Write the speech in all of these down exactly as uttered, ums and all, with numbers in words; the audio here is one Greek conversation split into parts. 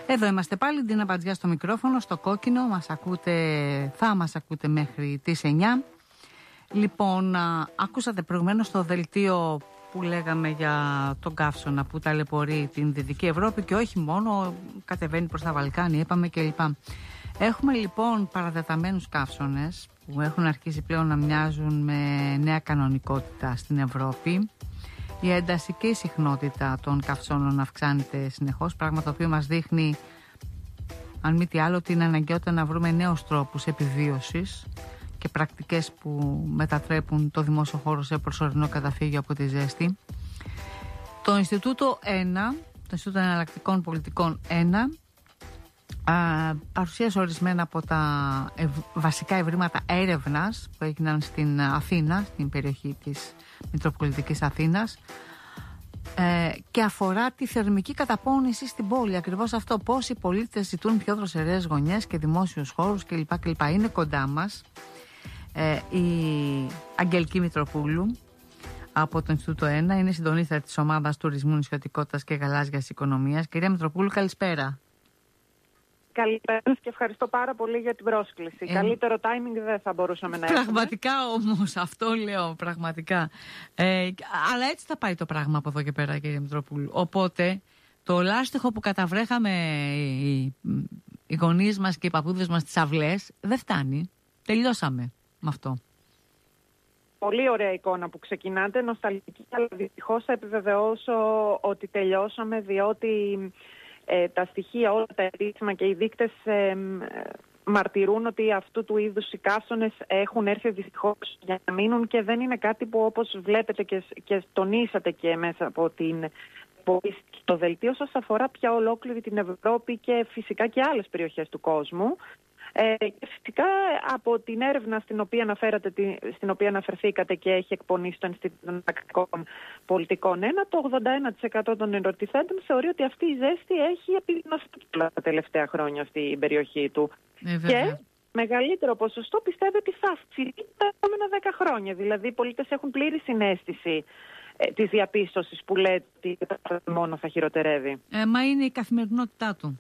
Εδώ είμαστε πάλι, Ντίνα Μπατζιά στο μικρόφωνο, στο κόκκινο. Μας ακούτε, θα μας ακούτε μέχρι τις εννιά. Λοιπόν, α, ακούσατε προηγουμένως το δελτίο που λέγαμε για τον καύσωνα που ταλαιπωρεί την Δυτική Ευρώπη και όχι μόνο, κατεβαίνει προς τα Βαλκάνια, είπαμε κλπ. Έχουμε λοιπόν παραδεταμένους καύσωνες που έχουν αρχίσει πλέον να μοιάζουν με νέα κανονικότητα στην Ευρώπη. Η ένταση και η συχνότητα των καυσώνων αυξάνεται συνεχώς, πράγμα το οποίο μας δείχνει, αν μη τι άλλο, την αναγκαιότητα να βρούμε νέους τρόπους επιβίωσης και πρακτικές που μετατρέπουν το δημόσιο χώρο σε προσωρινό καταφύγιο από τη ζέστη. Το Ινστιτούτο ένα, το Ινστιτούτο Εναλλακτικών Πολιτικών ένα, α, παρουσίασε ορισμένα από τα ευ, βασικά ευρήματα έρευνας που έγιναν στην Αθήνα, στην περιοχή της Μητροπολιτικής Αθήνας, ε, και αφορά τη θερμική καταπώνηση στην πόλη. Ακριβώς αυτό, πώς οι πολίτες ζητούν πιο δροσερές γωνιές και δημόσιους χώρους κλπ. κλπ. Είναι κοντά μας ε, η Αγγελική Μητροπούλου από το Ινστιτούτο ένα, είναι συντονίστρια της ομάδας Τουρισμού, Νησιωτικότητας και Γαλάζιας Οικονομίας. Κυρία Μητροπούλου, καλησπέρα. Καλησπέρα και ευχαριστώ πάρα πολύ για την πρόσκληση. Ε, Καλύτερο timing δεν θα μπορούσαμε να έχουμε. Πραγματικά όμως, αυτό λέω, πραγματικά. Ε, αλλά έτσι θα πάει το πράγμα από εδώ και πέρα, κύριε Μητροπούλου. Οπότε, το λάστιχο που καταβρέχαμε οι, οι γονείς μας και οι παππούδες μας στις αυλές, δεν φτάνει. Τελειώσαμε με αυτό. Πολύ ωραία εικόνα που ξεκινάτε, νοσταλγική, αλλά δυστυχώς θα επιβεβαιώσω ότι τελειώσαμε, διότι Ε, τα στοιχεία, όλα τα επίσημα και οι δείκτες ε, μαρτυρούν ότι αυτού του είδους οι καύσωνες έχουν έρθει δυστυχώς για να μείνουν και δεν είναι κάτι που, όπως βλέπετε και, και τονίσατε και μέσα από την το δελτίο σας, αφορά πια ολόκληρη την Ευρώπη και φυσικά και άλλες περιοχές του κόσμου. Ε, και φυσικά από την έρευνα στην οποία, αναφέρατε, στην οποία αναφερθήκατε και έχει εκπονήσει το Ινστιτούτο Εναλλακτικών Πολιτικών ένα, το ογδόντα ένα τοις εκατό των ερωτηθέντων θεωρεί ότι αυτή η ζέστη έχει επιδεινωθεί τα τελευταία χρόνια στην περιοχή του. Ε, και μεγαλύτερο ποσοστό πιστεύει ότι θα αυξηθεί τα επόμενα δέκα χρόνια. Δηλαδή οι πολίτες έχουν πλήρη συναίσθηση ε, της διαπίστωσης που λέει ότι μόνο θα χειροτερεύει. Ε, μα είναι η καθημερινότητά του.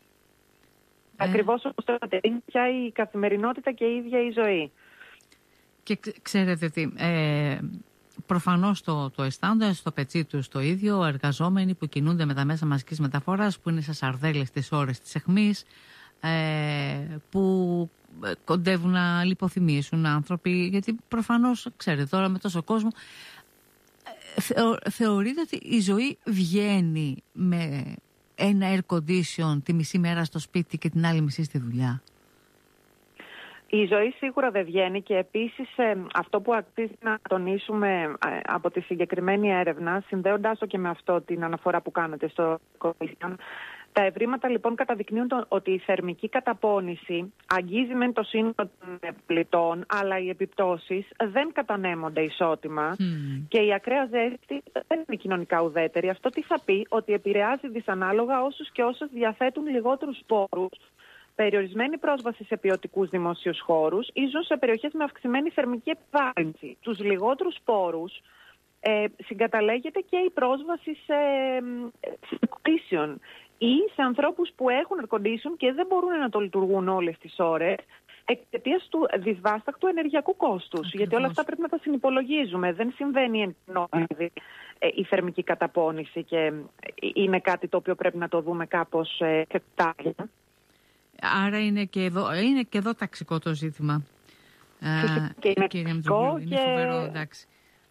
Ακριβώς όπως το είπατε, είναι πια η καθημερινότητα και η ίδια η ζωή. Και ξέρετε τι, ε, προφανώς το, το αισθάνονται στο πετσί τους το ίδιο εργαζόμενοι που κινούνται με τα μέσα μαζικής μεταφοράς, που είναι σε σαρδέλες τις ώρες της αιχμής, ε, που κοντεύουν να λιποθυμήσουν άνθρωποι, γιατί προφανώς, ξέρετε, τώρα με τόσο κόσμο, ε, θεω, θεωρείτε ότι η ζωή βγαίνει με ένα air condition τη μισή μέρα στο σπίτι και την άλλη μισή στη δουλειά? Η ζωή σίγουρα δεν βγαίνει και επίσης ε, αυτό που αξίζει να τονίσουμε ε, από τη συγκεκριμένη έρευνα, συνδέοντάς το και με αυτό την αναφορά που κάνατε στο Commission, τα ευρήματα λοιπόν καταδεικνύουν το, ότι η θερμική καταπώνηση αγγίζει μεν το σύνολο των πλητών, αλλά οι επιπτώσεις δεν κατανέμονται ισότιμα mm. και η ακραία ζέστη δεν είναι κοινωνικά ουδέτερη. Αυτό τι θα πει? Ότι επηρεάζει δυσανάλογα όσους και όσες διαθέτουν λιγότερους πόρους, περιορισμένη πρόσβαση σε ποιοτικούς δημόσιους χώρους ή ζουν σε περιοχές με αυξημένη θερμική επιβάρυνση. Τους λιγότερους πόρους ε, συγκαταλέγεται και η πρόσβαση σε air ή σε ανθρώπους που έχουν air condition και δεν μπορούν να το λειτουργούν όλες τις ώρες εξαιτίας του δυσβάστακτου ενεργειακού κόστους. Ακριβώς. Γιατί όλα αυτά πρέπει να τα συνυπολογίζουμε. Δεν συμβαίνει εν νόμιδη ε, η θερμική καταπώνηση και είναι κάτι το οποίο πρέπει να το δούμε κάπως ε, ξετάρια. Άρα είναι και εδώ, είναι και εδώ ταξικό το ζήτημα. Και είναι κύριε ταξικό είναι και... φοβερό, εντάξει.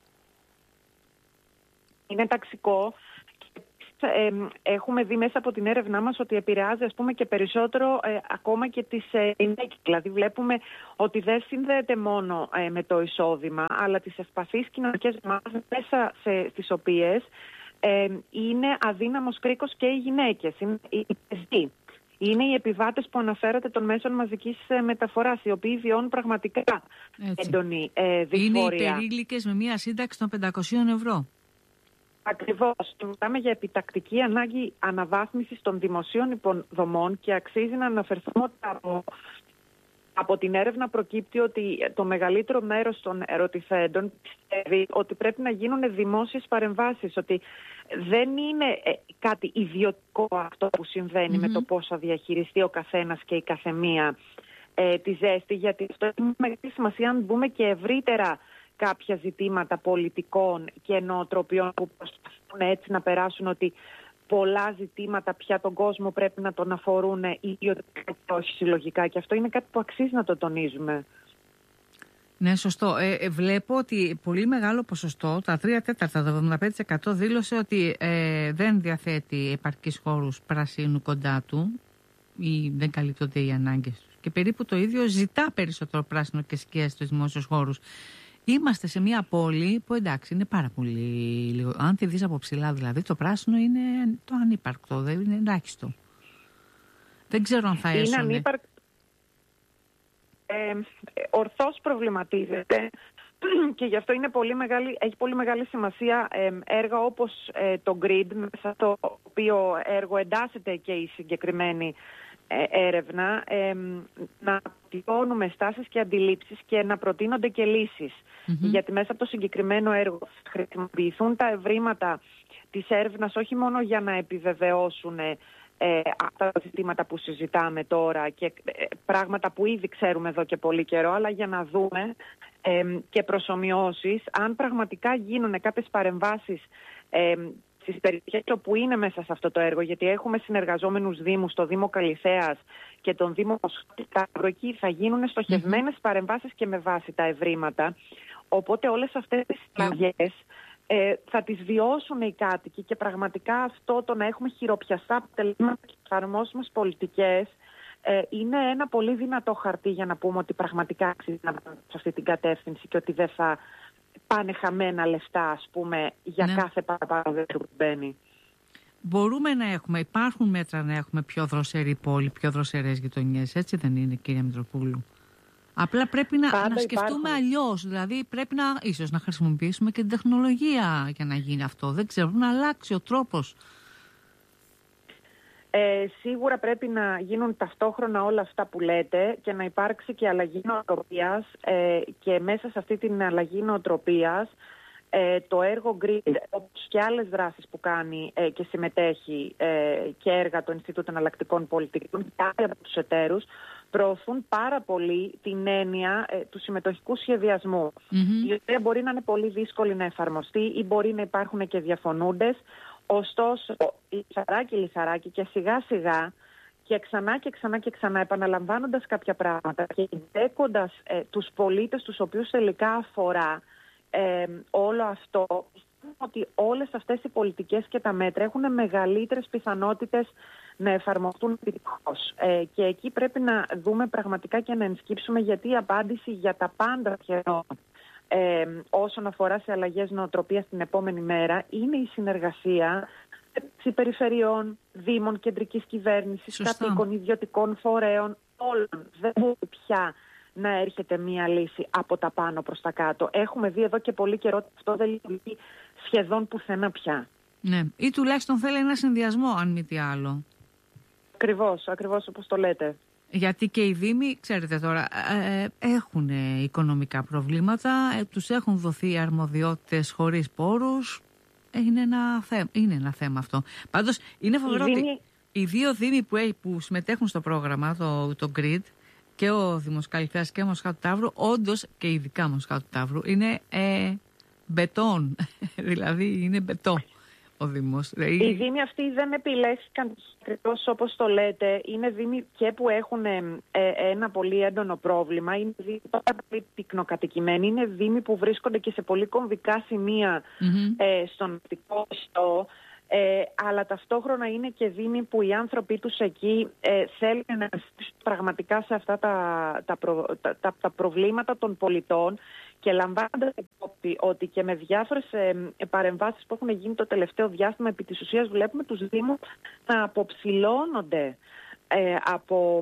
Είναι ταξικό. Ε, έχουμε δει μέσα από την έρευνά μας ότι επηρεάζει, ας πούμε, και περισσότερο ε, ακόμα και τις ε, γυναίκες. Δηλαδή βλέπουμε ότι δεν συνδέεται μόνο ε, με το εισόδημα, αλλά τις ευπαθείς κοινωνικές ομάδες μέσα σε, στις οποίες ε, είναι αδύναμος κρίκος και οι γυναίκες, είναι οι πεζοί. Είναι οι επιβάτες που αναφέρατε των μέσων μαζικής μεταφοράς, οι οποίοι βιώνουν πραγματικά έντονη ε, δυσφορία. Είναι οι υπερήλικες με μια σύνταξη των πεντακόσια ευρώ. Ακριβώς. Μιλάμε για επιτακτική ανάγκη αναβάθμισης των δημοσίων υποδομών και αξίζει να αναφερθούμε ότι από Από την έρευνα προκύπτει ότι το μεγαλύτερο μέρος των ερωτηθέντων πιστεύει ότι πρέπει να γίνουν δημόσιες παρεμβάσεις, ότι δεν είναι κάτι ιδιωτικό αυτό που συμβαίνει mm-hmm. με το πώς θα διαχειριστεί ο καθένας και η καθεμία ε, τη ζέστη, γιατί αυτό έχει μεγάλη σημασία αν μπούμε και ευρύτερα κάποια ζητήματα πολιτικών και νοοτροπιών που προσπαθούν έτσι να περάσουν ότι πολλά ζητήματα πια τον κόσμο πρέπει να τον αφορούν ιδιωτικά και όχι συλλογικά, και αυτό είναι κάτι που αξίζει να το τονίζουμε. Ναι, σωστό. Ε, ε, βλέπω ότι πολύ μεγάλο ποσοστό, τα τρία τέταρτα, το εβδομήντα πέντε τοις εκατό δήλωσε ότι ε, δεν διαθέτει επαρκείς χώρους πρασίνου κοντά του ή δεν καλύπτονται οι ανάγκες τους. Και περίπου το ίδιο ζητά περισσότερο πράσινο και σκία στους δημόσιους χώρους. Είμαστε σε μια πόλη που εντάξει είναι πάρα πολύ λίγο. Αν τη δεις από ψηλά δηλαδή, το πράσινο είναι το ανύπαρκτο, δεν είναι ελάχιστο. Δεν ξέρω αν θα έσωνε. Είναι ανύπαρκτο. Ε, ορθώς προβληματίζεται και γι' αυτό είναι πολύ μεγάλη, έχει πολύ μεγάλη σημασία ε, έργα όπως ε, το Grid, μέσα στο οποίο έργο εντάσσεται και η συγκεκριμένη ε, έρευνα, ε, να τυπώνουμε στάσεις και αντιλήψεις και να προτείνονται και λύσεις. Mm-hmm. Γιατί μέσα από το συγκεκριμένο έργο χρησιμοποιηθούν τα ευρήματα της έρευνας όχι μόνο για να επιβεβαιώσουν Ε, αυτά τα ζητήματα που συζητάμε τώρα και ε, πράγματα που ήδη ξέρουμε εδώ και πολύ καιρό, αλλά για να δούμε ε, και προσομοιώσεις αν πραγματικά γίνουν κάποιες παρεμβάσεις ε, στις περιοχές όπου είναι μέσα σε αυτό το έργο, γιατί έχουμε συνεργαζόμενους δήμους, το Δήμο Καλιθέας και τον Δήμο Μοσχάτου, εκεί θα γίνουν στοχευμένες mm-hmm. παρεμβάσεις και με βάση τα ευρήματα, οπότε όλες αυτές τις αλλαγές Ε, θα τις βιώσουν οι κάτοικοι και πραγματικά αυτό το να έχουμε χειροπιαστά αποτελέσματα και εφαρμόσιμες πολιτικές ε, είναι ένα πολύ δυνατό χαρτί για να πούμε ότι πραγματικά αξίζει να πάμε σε αυτή την κατεύθυνση και ότι δεν θα πάνε χαμένα λεφτά, ας πούμε, για ναι. κάθε παραπάνω δέντρο που μπαίνει. Μπορούμε να έχουμε, υπάρχουν μέτρα να έχουμε πιο δροσερή πόλη, πιο δροσερές γειτονιές, έτσι δεν είναι, κυρία Μητροπούλου? Απλά πρέπει να, να σκεφτούμε αλλιώς, δηλαδή πρέπει να, ίσως να χρησιμοποιήσουμε και την τεχνολογία για να γίνει αυτό. Δεν ξέρω, να αλλάξει ο τρόπος. Ε, σίγουρα πρέπει να γίνουν ταυτόχρονα όλα αυτά που λέτε και να υπάρξει και αλλαγή νοοτροπίας ε, και μέσα σε αυτή την αλλαγή νοοτροπίας ε, το έργο Grid, όπως και άλλες δράσεις που κάνει ε, και συμμετέχει ε, και έργα του Ινστιτούτου Εναλλακτικών Πολιτικών και άλλοι από τους εταίρους, προωθούν πάρα πολύ την έννοια ε, του συμμετοχικού σχεδιασμού, mm-hmm. η οποία μπορεί να είναι πολύ δύσκολη να εφαρμοστεί ή μπορεί να υπάρχουν και διαφωνούντες. Ωστόσο, λιθαράκι λιθαράκι και σιγά σιγά και ξανά και ξανά και ξανά επαναλαμβάνοντας κάποια πράγματα και εντέκοντας ε, τους πολίτες τους οποίους τελικά αφορά ε, όλο αυτό, ότι όλες αυτές οι πολιτικές και τα μέτρα έχουν μεγαλύτερες πιθανότητες να εφαρμοστούν επιτυχώς. Ε, και εκεί πρέπει να δούμε πραγματικά και να ενσκύψουμε, γιατί η απάντηση για τα πάντα σχεδόν ε, όσον αφορά σε αλλαγές νοοτροπίας την επόμενη μέρα είναι η συνεργασία μεταξύ περιφερειών, δήμων, κεντρικής κυβέρνησης, κατοίκων, ιδιωτικών φορέων, όλων. Δεν μπορεί πια να έρχεται μία λύση από τα πάνω προς τα κάτω. Έχουμε δει εδώ και πολύ καιρό ότι αυτό δεν λειτουργεί σχεδόν πουθενά πια. Ναι, ή τουλάχιστον θέλει ένα συνδυασμό, αν μη τι άλλο. Ακριβώς, ακριβώς όπως το λέτε. Γιατί και οι δήμοι, ξέρετε τώρα, ε, έχουν οικονομικά προβλήματα, ε, τους έχουν δοθεί αρμοδιότητες χωρίς πόρους. Είναι ένα, θέ, είναι ένα θέμα αυτό. Πάντως, είναι φοβερό ότι δήμοι... οι δύο δήμοι που, που συμμετέχουν στο πρόγραμμα, το, το Grid, και ο Δήμος Καλιθέας και ο Μοσχάτου Ταύρου, όντως και ειδικά Μοσχάτου Ταύρου, είναι ε, μπετόν. Δηλαδή, είναι μπετό. Ο Δήμος. Οι δήμοι αυτοί δεν επιλέχθηκαν ακριβώς όπως το λέτε. Είναι δήμοι και που έχουν ε, ε, ένα πολύ έντονο πρόβλημα. Είναι δήμοι πάρα πολύ πυκνοκατοικημένοι. Είναι δήμοι που βρίσκονται και σε πολύ κομβικά σημεία mm-hmm. ε, στον ναυτικό ιστό. Ε, αλλά ταυτόχρονα είναι και δήμοι που οι άνθρωποι τους εκεί ε, θέλουν να στήσουν πραγματικά σε αυτά τα, τα, προ, τα, τα, τα προβλήματα των πολιτών, και λαμβάνοντας υπόψη ότι και με διάφορες ε, παρεμβάσεις που έχουν γίνει το τελευταίο διάστημα, επί της ουσίας βλέπουμε τους δήμους να αποψηλώνονται ε, από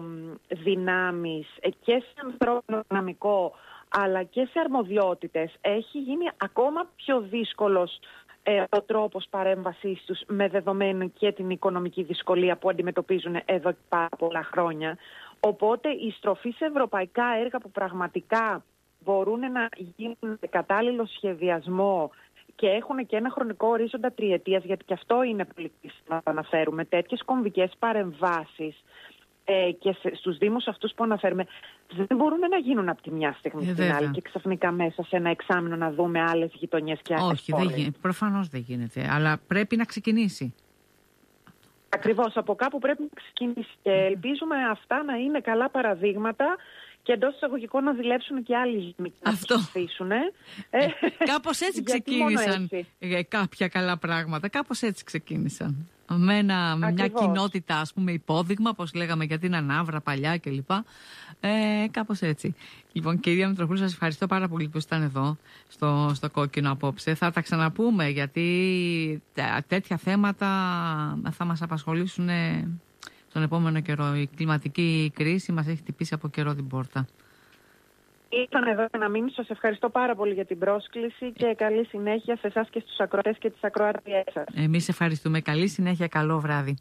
δυνάμεις ε, και σε ανθρώπινο δυναμικό αλλά και σε αρμοδιότητες. Έχει γίνει ακόμα πιο δύσκολος ε, ο τρόπος παρέμβασής τους, με δεδομένη και την οικονομική δυσκολία που αντιμετωπίζουν εδώ και πάρα πολλά χρόνια. Οπότε η στροφή σε ευρωπαϊκά έργα που πραγματικά μπορούν να γίνουν με κατάλληλο σχεδιασμό και έχουν και ένα χρονικό ορίζοντα τριετίας, γιατί και αυτό είναι πολύ κρίσιμο να αναφέρουμε, τέτοιες κομβικές παρεμβάσεις ε, και σε, στους δήμους αυτούς που αναφέρουμε δεν μπορούν να γίνουν από τη μια στιγμή ε, στην άλλη και ξαφνικά μέσα σε ένα εξάμηνο να δούμε άλλες γειτονιές και άλλες Όχι, δεν γίνεται. Προφανώς δεν γίνεται, αλλά πρέπει να ξεκινήσει. Ακριβώς, από κάπου πρέπει να ξεκινήσει και ελπίζουμε αυτά να είναι καλά παραδείγματα και εντός εισαγωγικών να δουλέψουν και άλλοι να ψηφίσουν. Ε, ε, κάπως έτσι ξεκίνησαν έτσι. κάποια καλά πράγματα. Κάπως έτσι ξεκίνησαν. Με ένα, μια κοινότητα, ας πούμε, υπόδειγμα, όπως λέγαμε για την Ανάβρα παλιά κλπ. Ε, κάπως έτσι. Λοιπόν, κυρία Μητροπούλου, σας ευχαριστώ πάρα πολύ που ήσταν εδώ στο, στο Κόκκινο απόψε. Θα τα ξαναπούμε, γιατί τέτοια θέματα θα μας απασχολήσουν τον επόμενο καιρό. Η κλιματική κρίση μας έχει χτυπήσει από καιρό την πόρτα. Ήρθαν εδώ να μείνω. Σας ευχαριστώ πάρα πολύ για την πρόσκληση και καλή συνέχεια σε εσάς και στους ακροατές και τις ακροατριές σας. Εμείς ευχαριστούμε. Καλή συνέχεια, καλό βράδυ.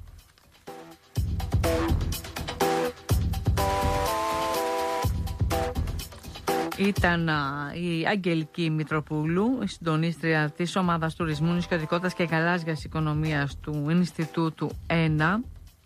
Ήταν α, η Αγγελική Μητροπούλου, η συντονίστρια της Ομάδας Τουρισμού, Νησιωτικότητας και Γαλάζιας Οικονομίας του Ινστιτούτου ένα.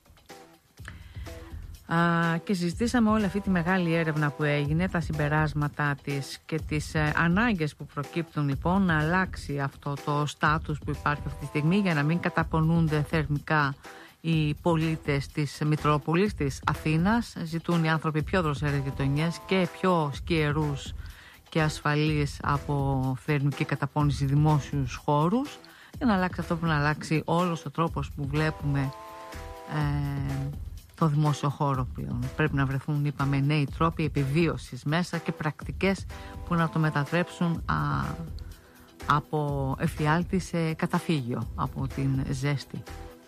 Α, και συζητήσαμε όλη αυτή τη μεγάλη έρευνα που έγινε, τα συμπεράσματά της και τις ε, ανάγκες που προκύπτουν λοιπόν να αλλάξει αυτό το στάτους που υπάρχει αυτή τη στιγμή για να μην καταπονούνται θερμικά οι πολίτες της Μητρόπολης, της Αθήνας. Ζητούν οι άνθρωποι πιο δροσερές γειτονιές και πιο σκιερούς και ασφαλείς από θερμική καταπώνηση δημόσιους χώρους, για να αλλάξει αυτό που να αλλάξει όλος ο τρόπος που βλέπουμε ε, το δημόσιο χώρο πλέον. Πρέπει να βρεθούν, είπαμε, νέοι τρόποι επιβίωσης μέσα και πρακτικές που να το μετατρέψουν α, από εφιάλτη σε καταφύγιο, από την ζέστη.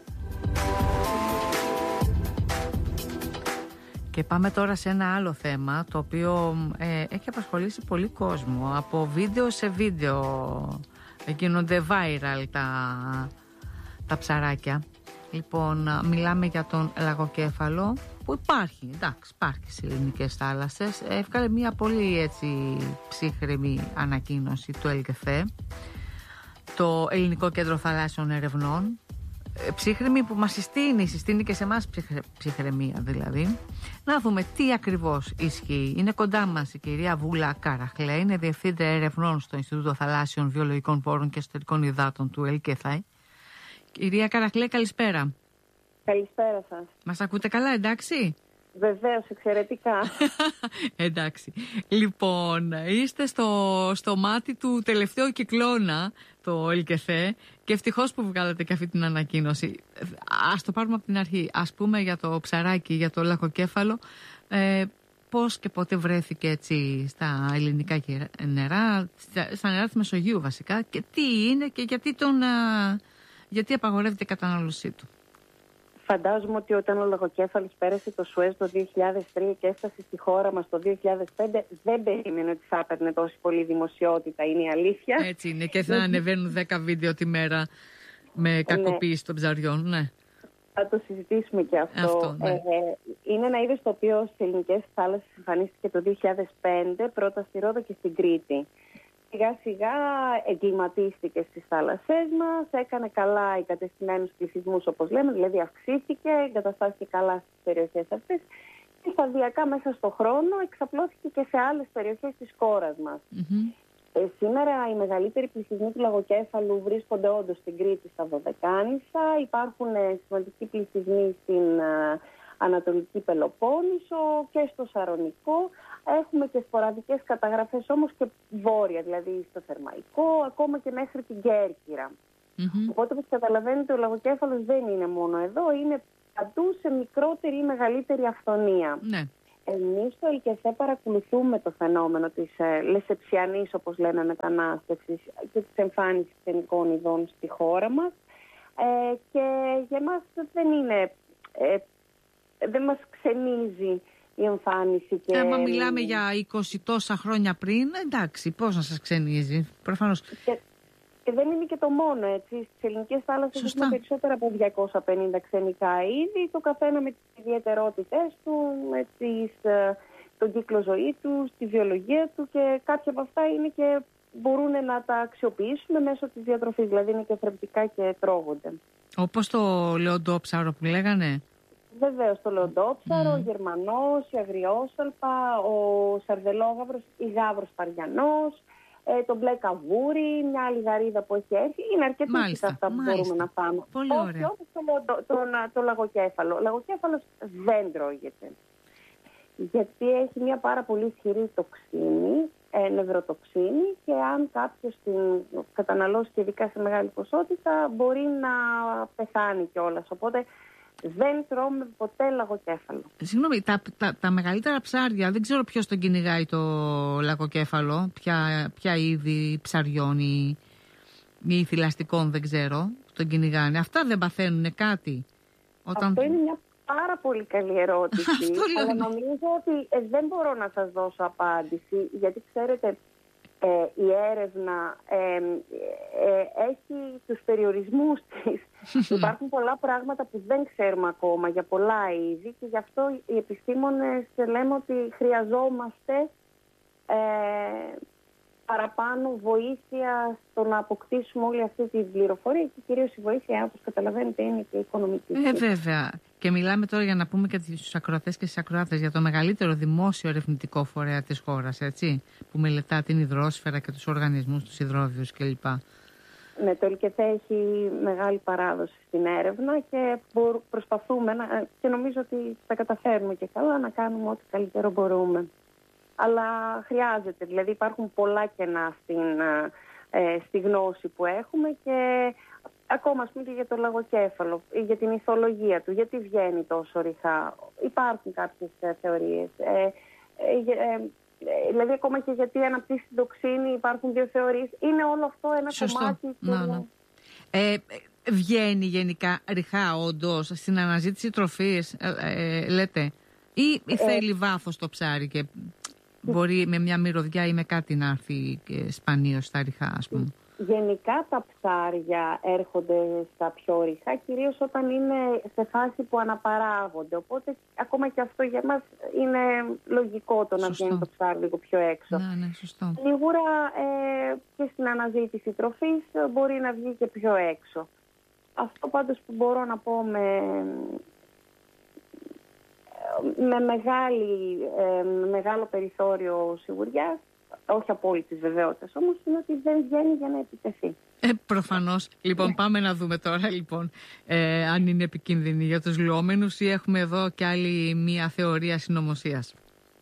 Και πάμε τώρα σε ένα άλλο θέμα, το οποίο ε, έχει απασχολήσει πολύ κόσμο. Από βίντεο σε βίντεο γίνονται viral τα, τα ψαράκια. Λοιπόν, μιλάμε για τον λαγοκέφαλο που υπάρχει, εντάξει, υπάρχει σε ελληνικές θάλασσες. Έβγαλε μια πολύ έτσι ψύχρεμη ανακοίνωση του ΕΛΚΕΘΕ, το Ελληνικό Κέντρο Θαλάσσιων Ερευνών. Ψύχρεμη που μας συστήνει, συστήνει και σε εμάς ψυχραιμία δηλαδή. Να δούμε τι ακριβώς ισχύει. Είναι κοντά μας η κυρία Βούλα Καραχλέ, είναι Διευθύντρια Ερευνών στο Ινστιτούτο Θαλάσσιων Βιολογικών Πόρων και Εσωτερικών Υδάτων του ΕΛΚΕΘΕ. Κυρία Καραχλέ, καλησπέρα. Καλησπέρα σας. Μας ακούτε καλά, εντάξει? Βεβαίως, εξαιρετικά. Εντάξει. Λοιπόν, είστε στο, στο μάτι του τελευταίου κυκλώνα, το ΕΛΚΕΘΕ, και ευτυχώς που βγάλατε και αυτή την ανακοίνωση. Ας το πάρουμε από την αρχή. Ας πούμε για το ψαράκι, για το λαγοκέφαλο. Ε, πώς και πότε βρέθηκε έτσι στα ελληνικά νερά, στα νερά της Μεσογείου βασικά, και τι είναι και γιατί, τον, γιατί απαγορεύεται η κατανάλωσή του. Φαντάζομαι ότι όταν ο λαγοκέφαλος πέρασε το Σουέζ το δύο χιλιάδες τρία και έφτασε στη χώρα μας το δύο χιλιάδες πέντε, δεν περίμενε ότι θα έπαιρνε τόση πολύ δημοσιότητα, είναι η αλήθεια. Έτσι είναι, και θα ανεβαίνουν δέκα βίντεο τη μέρα με κακοποίηση ναι. των ψαριών, ναι. Θα το συζητήσουμε και αυτό. αυτό ναι. ε, είναι ένα είδος το οποίο στις ελληνικές θάλασσες εμφανίστηκε το δύο χιλιάδες πέντε, πρώτα στη Ρόδο και στην Κρήτη. Σιγά σιγά εγκληματίστηκε στις θάλασσές μας, έκανε καλά οι κατεστημένους πληθυσμούς όπως λέμε, δηλαδή αυξήθηκε, εγκαταστάθηκε καλά στις περιοχές αυτές και σταδιακά μέσα στον χρόνο εξαπλώθηκε και σε άλλες περιοχές της χώρας μας. Mm-hmm. Ε, σήμερα οι μεγαλύτεροι πληθυσμοί του λαγοκέφαλου βρίσκονται όντως στην Κρήτη, στα Δωδεκάνησα, υπάρχουν σημαντικοί πληθυσμοί στην uh, Ανατολική Πελοπόννησο και στο Σαρονικό. Έχουμε και σποραδικές καταγραφές όμως και βόρεια, δηλαδή στο Θερμαϊκό, ακόμα και μέχρι την Κέρκυρα. Mm-hmm. Οπότε, όπως καταλαβαίνετε, ο λαγοκέφαλος δεν είναι μόνο εδώ, είναι παντού σε μικρότερη ή μεγαλύτερη αυθονία. Ναι. Εμείς στο ΕΛΚΕΘΕ παρακολουθούμε το φαινόμενο της ε, λεσεψιανής, όπως λέμε, μετανάστευσης και της εμφάνισης ξενικών ειδών στη χώρα μας. Ε, και για μας δεν είναι, ε, δεν μας ξενίζει η εμφάνιση. Και... Άμα μιλάμε για είκοσι τόσα χρόνια πριν, εντάξει, πώς να σας ξενίζει, προφανώς. Και, Και δεν είναι και το μόνο, έτσι. Στις ελληνικές θάλασσες έχουμε περισσότερα από διακόσια πενήντα ξενικά είδη, το καθένα με τις ιδιαιτερότητες του, με τις, τον κύκλο ζωή του, τη βιολογία του, και κάποια από αυτά είναι και μπορούν να τα αξιοποιήσουμε μέσω της διατροφής, δηλαδή είναι και θρεπτικά και τρώγονται. Όπως το λεοντόψαρο που λέγανε. Βεβαίως, το λεοντόψαρο, Mm. ο γερμανός, η αγριόσαλπα, ο σαρδελόγαυρος, η γάβρος παριανός, ε, το μπλε καβούρι, μια άλλη γαρίδα που έχει έρθει. Είναι αρκετά αυτά που μάλιστα. μπορούμε να φάμε. Πολύ Όχι, ωραία. όπως το, το, το, το, το λαγοκέφαλο. Ο λαγοκέφαλος δεν τρώγεται. Γιατί έχει μια πάρα πολύ ισχυρή τοξίνη, ε, νευροτοξίνη, και αν κάποιος την καταναλώσει και ειδικά σε μεγάλη ποσότητα μπορεί να πεθάνει κιόλας. Οπότε δεν τρώμε ποτέ λαγοκέφαλο. Συγγνώμη, τα, τα, τα μεγαλύτερα ψάρια, δεν ξέρω ποιος τον κυνηγάει το λαγοκέφαλο, ποια, ποια είδη ψαριών ή, ή θηλαστικών, δεν ξέρω, τον κυνηγάνε. Αυτά δεν παθαίνουν κάτι? Όταν... Αυτό είναι μια πάρα πολύ καλή ερώτηση, αλλά νομίζω ότι ε, δεν μπορώ να σας δώσω απάντηση, γιατί ξέρετε, ε, η έρευνα ε, ε, έχει τους περιορισμούς της. Υπάρχουν πολλά πράγματα που δεν ξέρουμε ακόμα για πολλά είδη, και γι' αυτό οι επιστήμονες λέμε ότι χρειαζόμαστε ε, παραπάνω βοήθεια στο να αποκτήσουμε όλη αυτή την πληροφορία, και κυρίως η βοήθεια, όπως καταλαβαίνετε, είναι και οικονομική. Ε, βέβαια. Και μιλάμε τώρα, για να πούμε και στους ακροατές και στις ακροάτες, για το μεγαλύτερο δημόσιο ερευνητικό φορέα της χώρας, έτσι, που μελετά την υδρόσφαιρα και τους οργανισμούς, τους υδρόβιους κλπ. Ναι, το ΕΛΚΕΘΕ έχει μεγάλη παράδοση στην έρευνα και προσπαθούμε να, και νομίζω ότι θα καταφέρουμε και καλά να κάνουμε ό,τι καλύτερο μπορούμε. Αλλά χρειάζεται, δηλαδή υπάρχουν πολλά κενά στην, ε, στη γνώση που έχουμε, και ακόμα, ας πούμε, και για το λαγοκέφαλο, για την ηθολογία του, γιατί βγαίνει τόσο ρηχά. Υπάρχουν κάποιες ε, θεωρίες. Ε, ε, ε, Δηλαδή, ακόμα και γιατί αναπτύσσει την τοξίνη, υπάρχουν δύο θεωρίες. Είναι όλο αυτό ένα Σωστό. κομμάτι. Να, ναι. ε, βγαίνει γενικά ρηχά, όντως, στην αναζήτηση τροφής, ε, ε, λέτε, ή ε, θέλει βάθος το ψάρι και μπορεί με μια μυρωδιά ή με κάτι να έρθει σπανίως στα ρηχά, ας πούμε? Γενικά τα ψάρια έρχονται στα πιο ρηχά, κυρίως όταν είναι σε φάση που αναπαράγονται. Οπότε ακόμα και αυτό για μας είναι λογικό, το να βγαίνει το ψάρι λίγο πιο έξω. Ναι, ναι, σωστό. Σίγουρα ε, και στην αναζήτηση τροφής μπορεί να βγει και πιο έξω. Αυτό πάντως που μπορώ να πω με, με, μεγάλη, ε, με μεγάλο περιθώριο σιγουριάς, όχι απόλυτης βεβαιότητας όμως, είναι ότι δεν βγαίνει για να επιτεθεί. Ε, προφανώς. Λοιπόν, πάμε να δούμε τώρα, λοιπόν, ε, αν είναι επικίνδυνη για τους λουόμενους ή έχουμε εδώ κι άλλη μία θεωρία συνωμοσίας.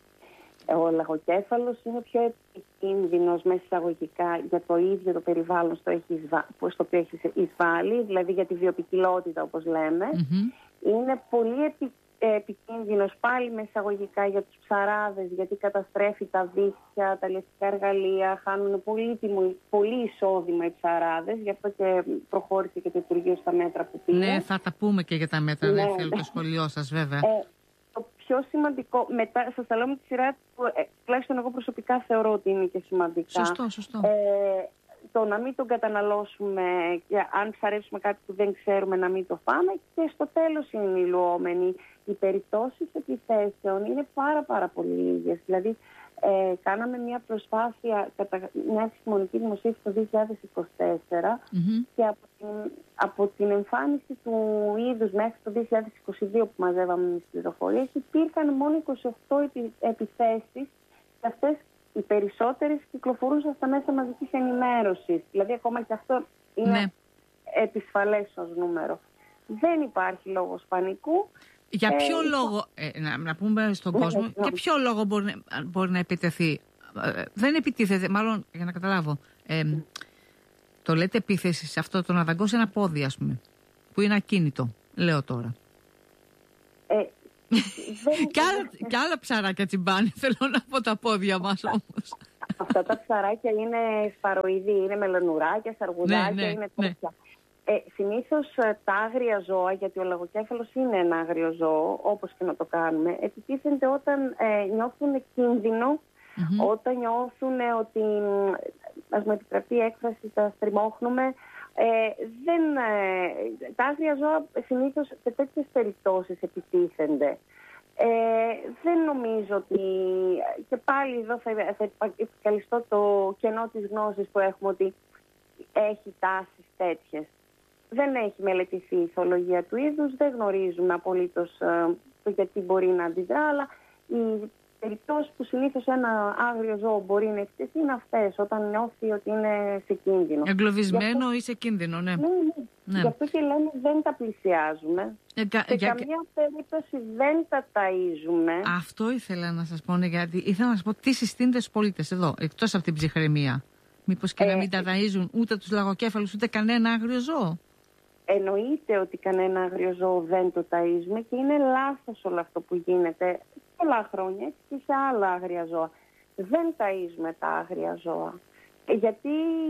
Ο λαγοκέφαλος είναι πιο επικίνδυνος μέσα εισαγωγικά για το ίδιο το περιβάλλον στο, έχει εισβα... στο οποίο έχει εισβάλει, δηλαδή για τη βιοποικιλότητα, όπως λέμε. Mm-hmm. Είναι πολύ επικίνδυνος επικίνδυνος πάλι με εισαγωγικά για τους ψαράδες, γιατί καταστρέφει τα δίχτυα, τα λευτικά εργαλεία, χάνουν πολύ, πολύ εισόδημα οι ψαράδες, γι' αυτό και προχώρησε και το Υπουργείο στα μέτρα που πήρε. Ναι, θα τα πούμε και για τα μέτρα, ναι. Δεν θέλω το σχολείο σας βέβαια. Ε, το πιο σημαντικό, μετά, σας τα λέω με τη σειρά που ε, τουλάχιστον εγώ προσωπικά θεωρώ ότι είναι και σημαντικά. Σωστό, σωστό. Ε, το να μην τον καταναλώσουμε, και αν ψαρέψουμε κάτι που δεν ξέρουμε να μην το φάμε, και στο τέλος είναι οι λουόμενοι. Οι περιπτώσεις επιθέσεων είναι πάρα πάρα πολύ λίγες. Δηλαδή, ε, κάναμε μια προσπάθεια, κατά μια επιστημονική δημοσίευση το δύο χιλιάδες είκοσι τέσσερα mm-hmm. και από την, από την εμφάνιση του είδους μέχρι το δύο χιλιάδες είκοσι δύο που μαζεύαμε τις πληροφορίες, υπήρχαν μόνο είκοσι οκτώ επι, επιθέσεις, και αυτές οι περισσότερες κυκλοφορούσαν στα μέσα μαζικής ενημέρωσης. Δηλαδή, ακόμα και αυτό είναι ναι. επισφαλές ως νούμερο. Δεν υπάρχει λόγος πανικού. Για ποιο ε, λόγο, ε, να, να πούμε στον κόσμο, ναι, για ποιο λόγο μπορεί, μπορεί να επιτεθεί? Ε, δεν επιτίθεται, μάλλον για να καταλάβω. Ε, το λέτε επίθεση σε αυτό το να δαγκώσει ένα πόδι, ας πούμε, που είναι ακίνητο, λέω τώρα. Ε, δεν... κι, άλλα, κι άλλα ψαράκια τσιμπάνε, θέλω να πω, τα πόδια μας όμως. Αυτά τα ψαράκια είναι σπαροειδή, είναι μελονουράκια, σαργουδάκια, ναι, ναι, είναι τέτοια. Ναι. Ε, συνήθως τα άγρια ζώα, γιατί ο λαγοκέφαλος είναι ένα άγριο ζώο, όπως και να το κάνουμε, επιτίθενται όταν ε, νιώθουν κίνδυνο Mm-hmm. Όταν νιώθουν ότι, ας μου επιτραπεί η έκφραση, τα στριμώχνουμε, ε, δεν, ε, τα άγρια ζώα συνήθως σε τέτοιες περιπτώσεις επιτίθενται. Ε, δεν νομίζω ότι, και πάλι εδώ θα, θα επικαλυστώ το κενό της γνώσης που έχουμε, ότι έχει τάσεις τέτοιες. Δεν έχει μελετηθεί η ηθολογία του είδους, δεν γνωρίζουμε απολύτως ε, το γιατί μπορεί να αντιδρά, αλλά οι περιπτώσεις που συνήθως ένα άγριο ζώο μπορεί να εκτεθεί είναι αυτές, όταν νιώθει ότι είναι σε κίνδυνο. Εγκλωβισμένο αυτό... ή σε κίνδυνο, ναι. Ναι, ναι. Ναι. Γι' αυτό και λέμε δεν τα πλησιάζουμε. Ε, κα, σε για... καμία περίπτωση δεν τα ταΐζουμε. Αυτό ήθελα να σας πω, ναι, γιατί ήθελα να σας πω τι συστήνεται στους πολίτες εδώ, εκτός από την ψυχραιμία. Μήπως και ε, να μην τα ταΐζουν ούτε τους λαγοκέφαλους ούτε κανένα άγριο ζώο. Εννοείται ότι κανένα άγριο ζώο δεν το ταΐζουμε και είναι λάθος όλο αυτό που γίνεται πολλά χρόνια και σε άλλα άγρια ζώα. Δεν ταΐζουμε τα άγρια ζώα. Γιατί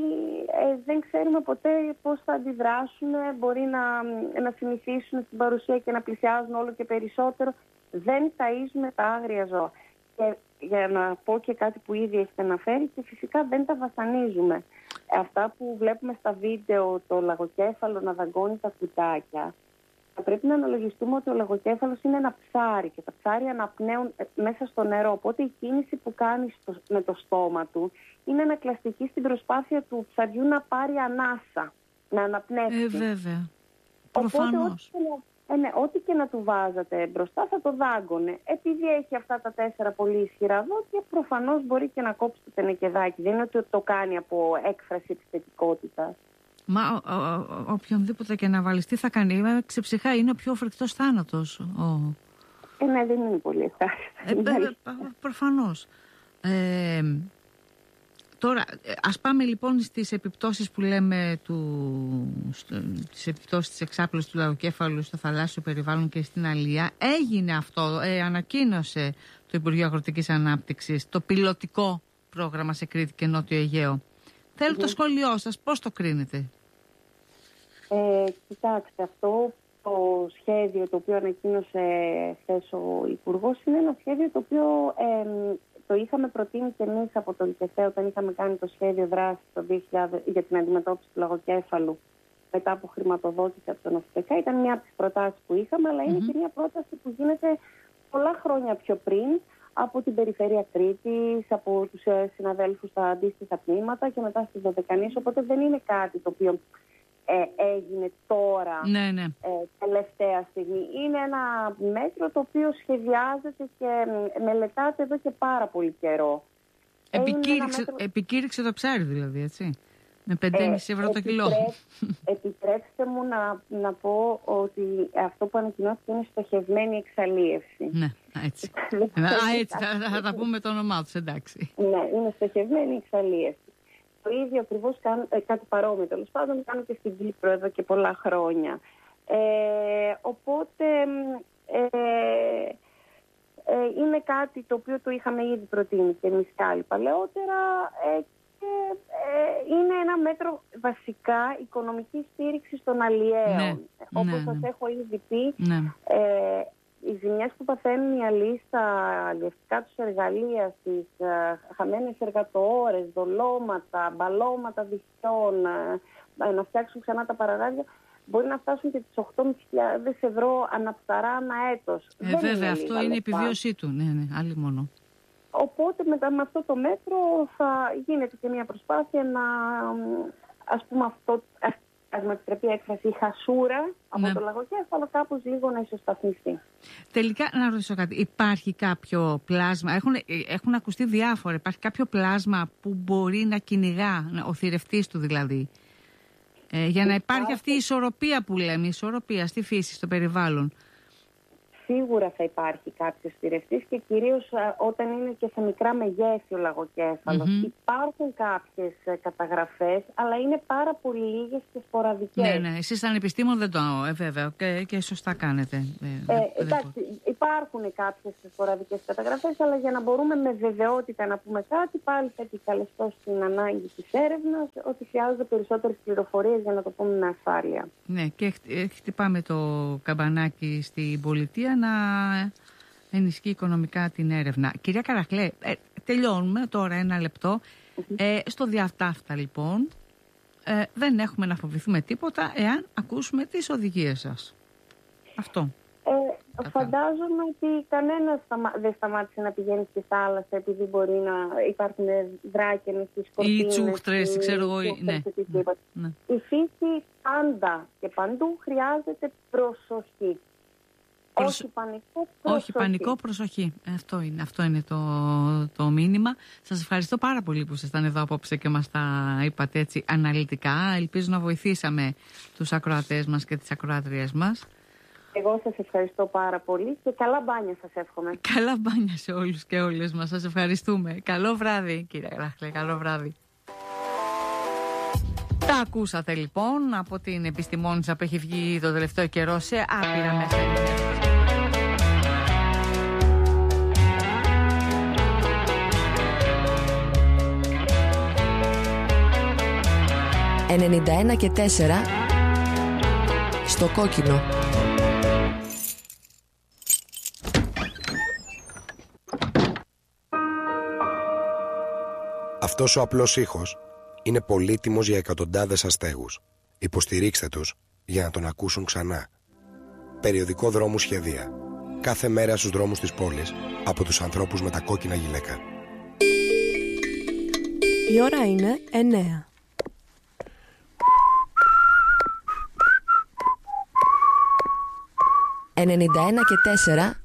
ε, δεν ξέρουμε ποτέ πώς θα αντιδράσουν, μπορεί να, να συνηθίσουν στην παρουσία και να πλησιάζουν όλο και περισσότερο. Δεν ταΐζουμε τα άγρια ζώα. Και για να πω και κάτι που ήδη έχετε αναφέρει, και φυσικά δεν τα βασανίζουμε. Αυτά που βλέπουμε στα βίντεο, το λαγοκέφαλο να δαγκώνει τα κουτάκια, θα πρέπει να αναλογιστούμε ότι ο λαγοκέφαλος είναι ένα ψάρι και τα ψάρια αναπνέουν μέσα στο νερό. Οπότε η κίνηση που κάνει στο, με το στόμα του είναι ανακλαστική στην προσπάθεια του ψαριού να πάρει ανάσα, να αναπνεύσει. Ε, βέβαια. Προφανώς. Οπότε, ε, ναι, ό,τι και να του βάζατε μπροστά θα το δάγκωνε. Επειδή έχει αυτά τα τέσσερα πολύ ισχυρά δόντια, προφανώς μπορεί και να κόψει το τενεκεδάκι. Δεν είναι ότι το κάνει από έκφραση επιθετικότητας. Μα ο, ο, ο, οποιονδήποτε και να βάλεις, τι θα κάνει, ξεψυχά, είναι ο πιο φρικτός θάνατος. Ο... Ε, ναι, δεν είναι πολύ ευχάριστο. Ε, ε, προφανώς. Ε, τώρα, ας πάμε λοιπόν στις επιπτώσεις που λέμε, του, στο, τις επιπτώσεις της εξάπλωσης του λαγοκέφαλου στο θαλάσσιο περιβάλλον και στην αλία. Έγινε αυτό, ε, ανακοίνωσε το Υπουργείο Αγροτικής Ανάπτυξης το πιλωτικό πρόγραμμα σε Κρήτη και Νότιο Αιγαίο. Θέλω mm-hmm. το σχόλιο σας, πώς το κρίνετε? Ε, κοιτάξτε, αυτό το σχέδιο το οποίο ανακοίνωσε χθες ο Υπουργός είναι ένα σχέδιο το οποίο ε, το είχαμε προτείνει και εμείς από το ΛΚΕΘΕ όταν είχαμε κάνει το σχέδιο δράσης το δύο χιλιάδες για την αντιμετώπιση του λαγοκέφαλου μετά από χρηματοδότηση από τον ΟΦΤΕΚΑ. Ήταν μια από τις προτάσεις που είχαμε, αλλά είναι mm-hmm. και μια πρόταση που γίνεται πολλά χρόνια πιο πριν από την Περιφέρεια Κρήτης, από τους συναδέλφους στα αντίστοιχα τμήματα και μετά στις Δωδεκανήσεις. Οπότε δεν είναι κάτι το οποίο ε, έγινε τώρα, ναι, ναι. Ε, τελευταία στιγμή. Είναι ένα μέτρο το οποίο σχεδιάζεται και μελετάται εδώ και πάρα πολύ καιρό. Επικήρυξε, μέτρο... επικήρυξε το ψάρι δηλαδή, έτσι. Με πεντέμισι ευρώ το κιλό. Επιτρέψτε μου να, να πω ότι αυτό που ανακοινώθηκε είναι στοχευμένη εξαλίευση. Ναι, έτσι. Α, έτσι, θα, θα τα πούμε το όνομά τους, εντάξει. Ναι, είναι στοχευμένη εξαλίευση. Το ίδιο ακριβώς κάνω, ε, κάτι παρόμοιο τέλος πάντων, κάνω και στην Κύπρο εδώ και πολλά χρόνια. Ε, οπότε ε, ε, είναι κάτι το οποίο το είχαμε ήδη προτείνει και εμείς και άλλοι παλαιότερα. Ε, Και, ε, είναι ένα μέτρο βασικά οικονομική στήριξη των αλλιέων. Ναι, Όπως ναι, σας ναι. έχω ήδη πει, ναι. ε, οι ζημιές που παθαίνουν οι αλλιείς στα αλλιευτικά τους εργαλεία, στις ε, χαμένες εργατοώρες, δολώματα, μπαλώματα δικτυών, ε, να φτιάξουν ξανά τα παραγάδια, μπορεί να φτάσουν και τις οκτώ χιλιάδες ευρώ αναψαρά ανά έτος. Ε, Δεν βέβαια, είναι αυτό είναι η επιβίωσή του. Ναι, ναι, άλλη μόνο. Οπότε μετά με αυτό το μέτρο θα γίνεται και μια προσπάθεια να, ας πούμε, αυτό, ας με επιτρέπει η έκφραση, η χασούρα από ναι. το λαγοκέφαλο κάπως λίγο να ισοσταθμιστεί. Τελικά, να ρωτήσω κάτι, υπάρχει κάποιο πλάσμα, έχουν, έχουν ακουστεί διάφορα, υπάρχει κάποιο πλάσμα που μπορεί να κυνηγά, ο θηρευτής του δηλαδή, ε, για να υπάρχει αυτή η ισορροπία που λέμε, η ισορροπία στη φύση, στο περιβάλλον. Σίγουρα θα υπάρχει κάποιος θηρευτής και κυρίως α, όταν είναι και σε μικρά μεγέθη ο λαγοκέφαλος. Mm-hmm. Υπάρχουν κάποιες ε, καταγραφές, αλλά είναι πάρα πολύ λίγες και σποραδικές. Ναι, ναι, εσείς σαν επιστήμον δεν το ε, βέβαια και, και σωστά κάνετε. Ε, ε, εντάξει, υπάρχουν κάποιες σποραδικές καταγραφές, αλλά για να μπορούμε με βεβαιότητα να πούμε κάτι, πάλι θα επικαλεστώ στην ανάγκη της έρευνας ότι χρειάζονται περισσότερες πληροφορίες για να το πούμε με ασφάλεια. Ναι, και χτυπάμε το καμπανάκι στην πολιτεία να ενισχύει οικονομικά την έρευνα. Κυρία Καραχλέ, ε, τελειώνουμε τώρα ένα λεπτό. Mm-hmm. Ε, στο διατάφτα λοιπόν ε, δεν έχουμε να φοβηθούμε τίποτα εάν ακούσουμε τις οδηγίες σας. Αυτό. Ε, φαντάζομαι ότι κανένας σταμα... δεν σταμάτησε να πηγαίνει στη θάλασσα επειδή μπορεί να υπάρχουν δράκενες στις κορτίνες. Ή τσούχτρες, ξέρω εγώ. Ναι. Ναι. Η φύση πάντα και παντού χρειάζεται προσοχή. Προσ... Όχι πανικό, προσοχή. Όχι πανικό, προσοχή. Αυτό είναι, αυτό είναι το, το μήνυμα. Σας ευχαριστώ πάρα πολύ που ήσασταν εδώ απόψε και μας τα είπατε έτσι αναλυτικά. Ελπίζω να βοηθήσαμε τους ακροατές μας και τις ακροάτριές μας. Εγώ σας ευχαριστώ πάρα πολύ και καλά μπάνια σας εύχομαι. Καλά μπάνια σε όλους και όλες μας. Σας ευχαριστούμε. Καλό βράδυ, κύριε Καραχλέ. Καλό βράδυ. Τα ακούσατε λοιπόν από την επιστημόνισσα που έχει βγει το τελευταίο καιρό σε άπειρα μέσα ενενήντα ένα και τέσσερα στο κόκκινο. Αυτός ο απλός ήχος είναι πολύτιμος για εκατοντάδες αστέγους. Υποστηρίξτε τους για να τον ακούσουν ξανά. Περιοδικό Δρόμου Σχεδία. Κάθε μέρα στους δρόμους της πόλης από τους ανθρώπους με τα κόκκινα γυλαίκα. Η ώρα είναι εννέα. ενενήντα ένα και τέσσερα